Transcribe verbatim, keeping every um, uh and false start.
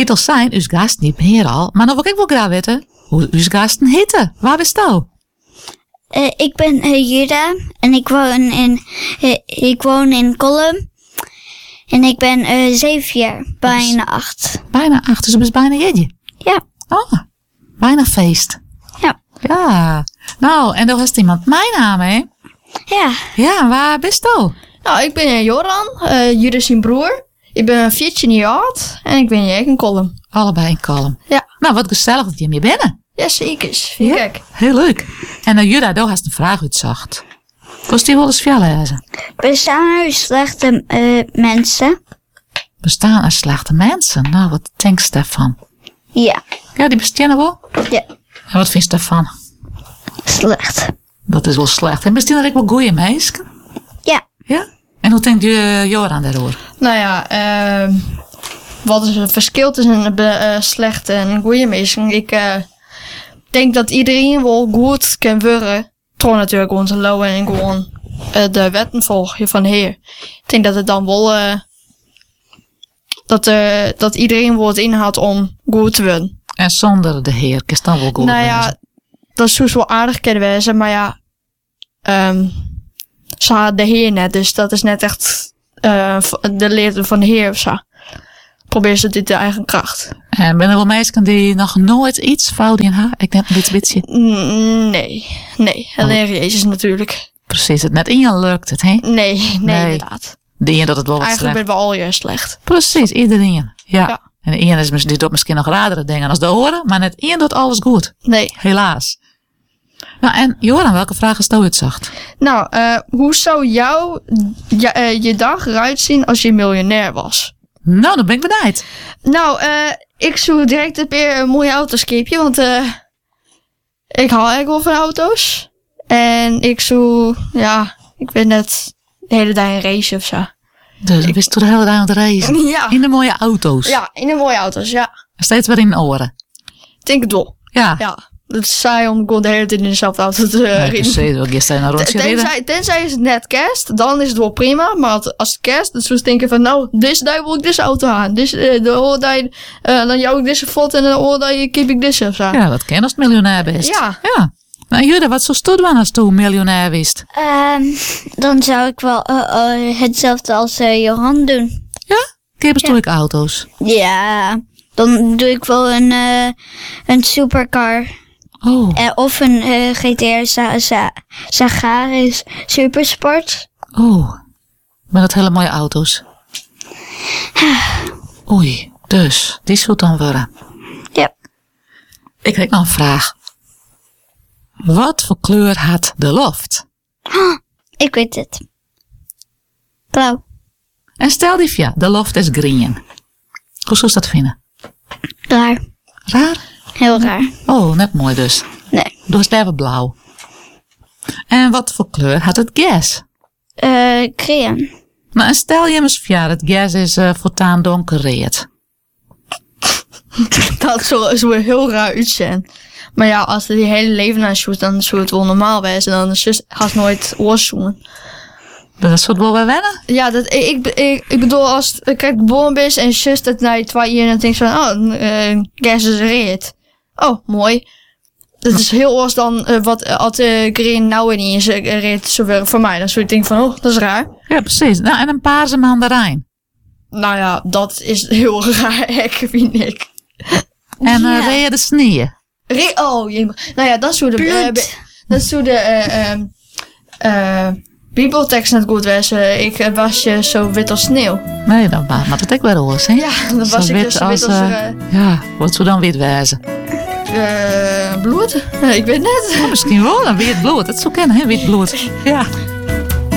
kan al zijn, uw gast niet meer al. Maar dan wil ik wel graag weten hoe uw gasten heten. Waar bist u? Uh, ik ben uh, Juda en ik woon in, uh, ik woon in Kolm. En ik ben uh, zeven jaar, bijna acht. Bijna acht, dus je bent bijna jeetje. Ja. Oh, bijna feest. Ja. Ja. Nou, en dan was iemand mijn naam, hè? Ja. Ja, waar bist u? Nou, ik ben Joran, uh, Juda zijn broer. Ik ben veertien jaar oud en ik ben hier in Kolm. Allebei in Kolm. Ja. Nou, wat gezellig dat je meer binnen. Ja, zeker. Vind Ja, ik. heel leuk. En uh, Juda, daar hast een vraag uitzacht. Kost die wel eens veel lezen? Bestaan er slechte uh, mensen? Bestaan er slechte mensen? Nou, wat denkt Stefan? Ja. Ja, die bestaan wel? Ja. En wat vindt Stefan? Slecht. Dat is wel slecht. En bestaan er ook wel goeie meisjes? Ja. Ja? En hoe denkt je Joran daarover? Nou ja, uh, wat is het verschil tussen uh, slechte en goede mensen? Ik uh, denk dat iedereen wel goed kan worden. Trouw natuurlijk onze lowen en gewoon uh, de wetten volgen van heer. Ik denk dat het dan wel uh, dat, uh, dat iedereen wel het inhoudt om goed te worden. En zonder de heer is dan wel goed. Nou ja, wezen. dat is soms wel aardig kunnen wezen, maar ja, um, ze had de heer net, dus dat is net echt uh, de leerder van de heer of zo. Probeer ze dit de eigen kracht. En ben er wel meisjes die nog nooit iets fout in haar? Ik denk een beetje, beetje. Mm, Nee, nee, alleen Jezus natuurlijk. Precies, het net in je lukt het, hè? Nee, nee, Nee. inderdaad. De een dat het wel wat Eigenlijk slecht. ben we al juist slecht. Precies, iedereen. Ja. Ja. En de een is, mis- die doet misschien nog radere dingen als de horen, maar net één doet alles goed. Nee. Helaas. Nou, en Joran, welke vragen stel je het zacht? Nou, uh, hoe zou jouw ja, uh, je dag eruit zien als je miljonair was? Nou, dan ben ik benieuwd. Nou, uh, ik zoek direct een weer een mooie autoskipje, want uh, ik hou eigenlijk wel van auto's. En ik zoek, ja, ik ben net de hele dag een race of zo. Dus je wist toch de hele dag aan het reizen? Ja. In de mooie auto's. Ja, in de mooie auto's, ja. Steeds weer in de oren. Ik denk het wel. Ja. Ja, het is saai om gewoon de hele tijd in dezelfde auto te uh, Nee, rijden. precies. Ook gisteren een rondje rijden. Tenzij, tenzij is het net kerst, dan is het wel prima. Maar als- als het kerst, dan zou je denken van, nou, deze dag wil ik deze auto aan. Dus uh, de oordeel, uh, dan jou ik deze fot en dan oordeel je kip ik deze of zo. Ja, dat ken als het miljonair bent. Ja. Ja. Nou, Juda, wat zou je doen als je miljonair wist? Um, dan zou ik wel uh, uh, hetzelfde als uh, Johan doen. Ja? Kipers Ja. doe ik auto's. Ja. Dan doe ik wel een, uh, een supercar. Oh. Uh, of een uh, G T R Sa- Sa- Sagaris Supersport. Oh. Met dat hele mooie auto's. Oei. Dus, die zou het dan worden. Ja. Ik heb nog een vraag. Wat voor kleur had de loft? Ik weet het. Blauw. En stel die ja, de loft is green. Hoe zou je dat vinden? Raar. Raar? Heel raar. Oh, net mooi dus. Nee. Doe eens even blauw. En wat voor kleur had het gas? Uh, Cream. Nou, en stel je eens ja, het gas is uh, voortaan donkerreed. Dat zou, zou heel raar uit zijn. Maar ja, als er die hele leven naar zoet, dan zou het wel normaal wezen. Dan is het haast nooit oorzoen. Dat soort wel weer wennen? Ja, dat, ik, ik, ik bedoel, als het kijk, geboren is en just dat naar je twee jaar en dan denk je van, oh, uh, gas is reed. Oh, mooi. Dat is heel anders dan uh, wat uh, als uh, green nou in is uh, reed zover voor mij. Dan zou ik denken van, oh, dat is raar. Ja, precies. Nou, en een paarse mandarijn. Nou ja, dat is heel raar, ik vind ik. En uh, Ja. reed de sneeuw. Re oh, jee. Nou ja, dat zou de, uh, Bloed. be- dat zou de uh, um, uh, bibeltekst net goed wezen. Ik uh, was je zo wit als sneeuw. Nee, dan ma- maar dat ik weer roze, hè? Ja, dan was Zo ik dus zo wit als uh, uh, ja, wat zou dan wit wezen? uh, bloed. Ik weet net. Oh, misschien wel, een wit bloed. Dat zou kennen, hè? Wit bloed. Ja.